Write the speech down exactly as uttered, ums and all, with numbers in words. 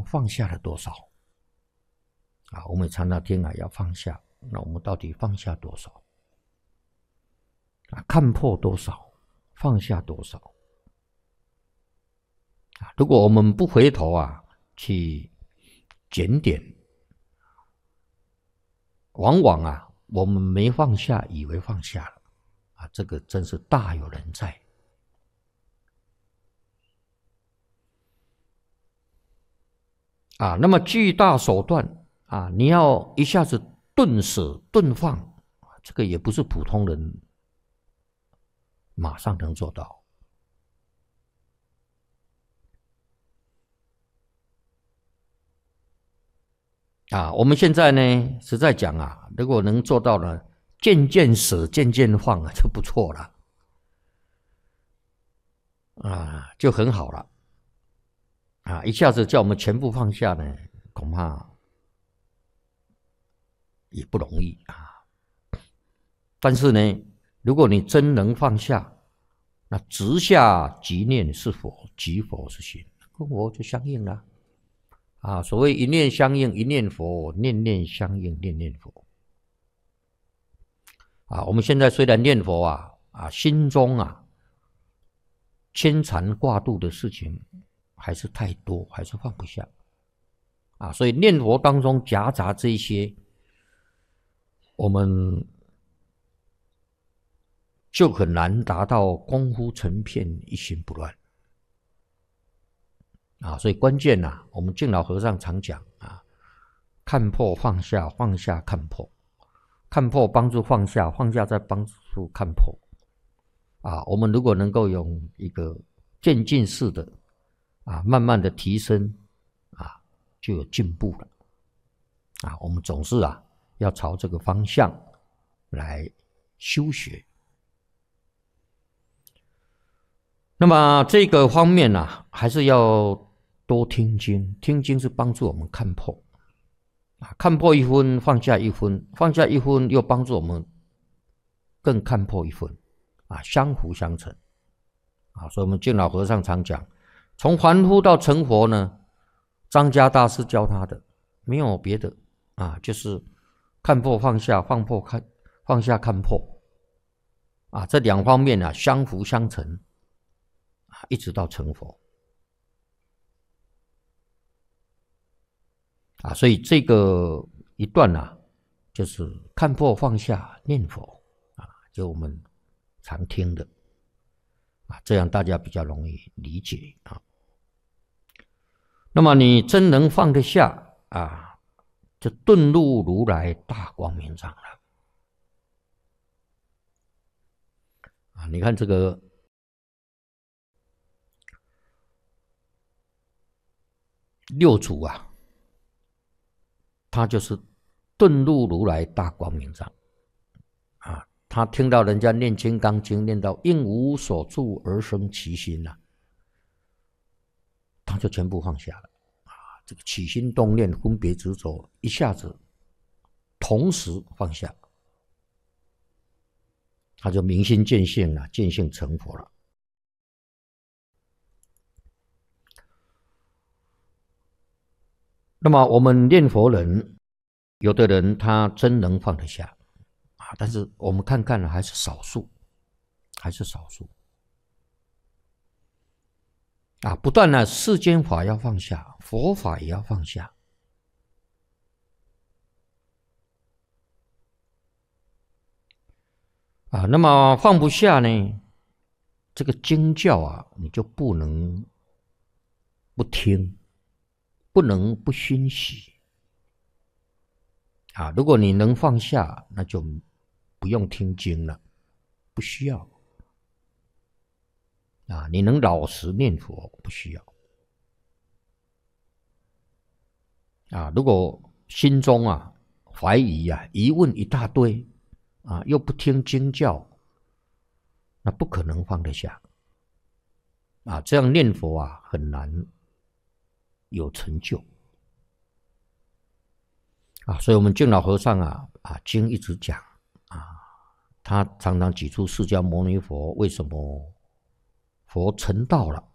们放下了多少？啊，我们常常听啊，要放下，那我们到底放下多少？啊，看破多少，放下多少？啊，如果我们不回头啊，去检点，往往啊，我们没放下，以为放下了，啊，这个真是大有人在。啊，那么巨大手段啊，你要一下子顿舍顿放，这个也不是普通人马上能做到。啊，我们现在呢，实在讲啊，如果能做到呢，渐渐舍，渐渐放啊，就不错了，啊，就很好了。啊，一下子叫我们全部放下呢，恐怕也不容易啊。但是呢，如果你真能放下，那直下即念是佛，即佛是心，跟我就相应了。啊，所谓一念相应，一念佛；念念相应，念念佛。啊，我们现在虽然念佛啊，啊，心中啊牵缠挂肚的事情还是太多，还是放不下。啊，所以念佛当中夹杂这些，我们就很难达到功夫成片，一心不乱。啊，所以关键呐、啊，我们净老和尚常讲啊，看破放下，放下看破，看破帮助放下，放下再帮助看破。啊，我们如果能够用一个渐进式的啊，慢慢的提升啊，就有进步了。啊，我们总是啊，要朝这个方向来修学。那么这个方面呢、啊，还是要多听经，听经是帮助我们看破，啊，看破一分，放下一分，放下一分又帮助我们更看破一分，啊，相辅相成，啊，所以我们净老和尚常讲，从凡夫到成佛呢，张家大师教他的，没有别的，啊，就是看破放下，放破看，放下看破，啊，这两方面啊，相辅相成，啊，一直到成佛。啊，所以这个一段啊，就是看破放下念佛啊，就我们常听的啊，这样大家比较容易理解啊。那么你真能放得下啊，就顿入如来大光明掌了啊！你看这个六祖啊。他就是顿入如来大光明掌啊！他听到人家念《金刚经》，念到应无所住而生其心啊，他就全部放下了啊！这个起心动念、分别执着，一下子同时放下，他就明心见性了，见性成佛了。那么我们念佛人，有的人他真能放得下啊，但是我们看看还是少数，还是少数啊！不但呢世间法要放下，佛法也要放下啊。那么放不下呢，这个经教啊，你就不能不听。不能不欣喜啊！如果你能放下，那就不用听经了，不需要啊！你能老实念佛，不需要啊！如果心中啊怀疑啊疑问一大堆啊，又不听经教，那不可能放得下啊！这样念佛啊很难有成就啊，所以我们净老和尚啊啊经一直讲啊，他常常举出释迦牟尼佛为什么佛成道了